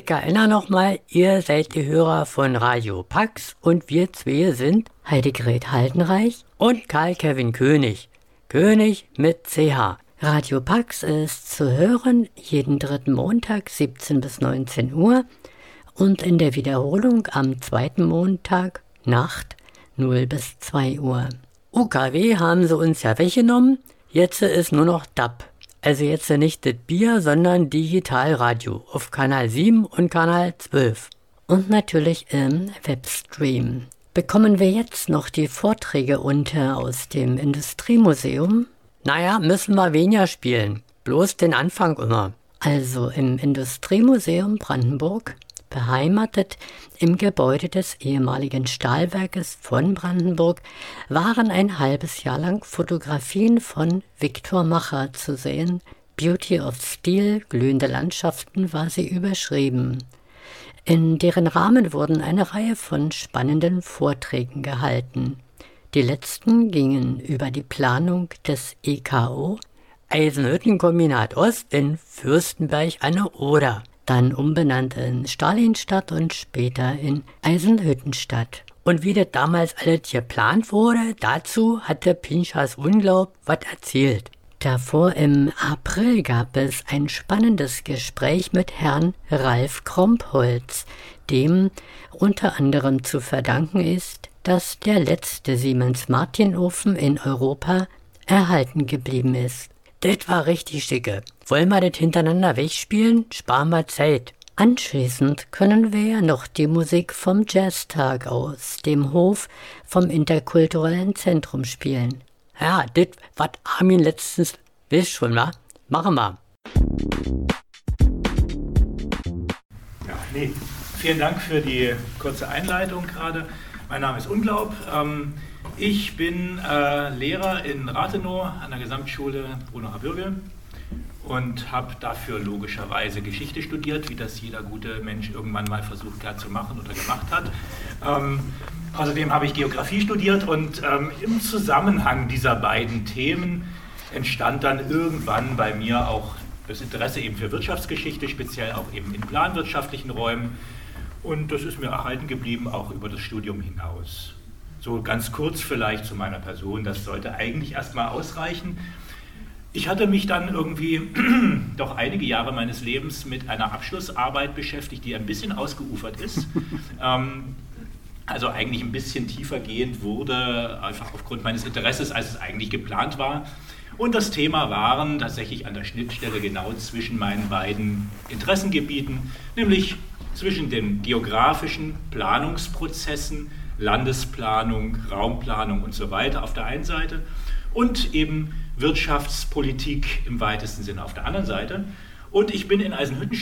Ich erinnere nochmal, ihr seid die Hörer von Radio Pax und wir zwei sind Heidegret Haldenreich und Karl-Kevin König. König mit CH. Radio Pax ist zu hören jeden dritten Montag 17 bis 19 Uhr und in der Wiederholung am zweiten Montag Nacht 0 bis 2 Uhr. UKW haben sie uns ja weggenommen, jetzt ist nur noch DAB. Also jetzt nicht das Bier, sondern Digitalradio auf Kanal 7 und Kanal 12. Und natürlich im Webstream. Bekommen wir jetzt noch die Vorträge unter aus dem Industriemuseum? Naja, müssen wir weniger spielen. Bloß den Anfang immer. Also im Industriemuseum Brandenburg, beheimatet im Gebäude des ehemaligen Stahlwerkes von Brandenburg, waren ein halbes Jahr lang Fotografien von Viktor Macher zu sehen. Beauty of Steel, glühende Landschaften war sie überschrieben. In deren Rahmen wurden eine Reihe von spannenden Vorträgen gehalten. Die letzten gingen über die Planung des EKO, Eisenhüttenkombinat Ost in Fürstenberg an der Oder. Dann umbenannt in Stalinstadt und später in Eisenhüttenstadt. Und wie das damals alles geplant wurde, dazu hatte Pinchas Unglaub was erzählt. Davor im April gab es ein spannendes Gespräch mit Herrn Ralf Krompholz, dem unter anderem zu verdanken ist, dass der letzte Siemens-Martin-Ofen in Europa erhalten geblieben ist. Das war richtig schicke. Wollen wir das hintereinander wegspielen? Sparen wir Zeit. Anschließend können wir ja noch die Musik vom Jazztag aus dem Hof vom Interkulturellen Zentrum spielen. Ja, das, was Armin letztens wisst schon, wa? Machen wir. Ja, nee. Vielen Dank für die kurze Einleitung gerade. Mein Name ist Unglaub. Ich bin Lehrer in Rathenow an der Gesamtschule Brunocher Bürgel und habe dafür logischerweise Geschichte studiert, wie das jeder gute Mensch irgendwann mal versucht hat zu machen oder gemacht hat. Außerdem habe ich Geografie studiert und im Zusammenhang dieser beiden Themen entstand dann irgendwann bei mir auch das Interesse eben für Wirtschaftsgeschichte, speziell auch eben in planwirtschaftlichen Räumen. Und das ist mir erhalten geblieben, auch über das Studium hinaus. So ganz kurz vielleicht zu meiner Person, das sollte eigentlich erstmal ausreichen. Ich hatte mich dann irgendwie doch einige Jahre meines Lebens mit einer Abschlussarbeit beschäftigt, die ein bisschen ausgeufert ist. Also eigentlich ein bisschen tiefergehend wurde, einfach aufgrund meines Interesses, als es eigentlich geplant war. Und das Thema waren tatsächlich an der Schnittstelle genau zwischen meinen beiden Interessengebieten, nämlich zwischen den geografischen Planungsprozessen, Landesplanung, Raumplanung und so weiter auf der einen Seite und eben Wirtschaftspolitik im weitesten Sinne auf der anderen Seite. Und ich bin in Eisenhüttenstadt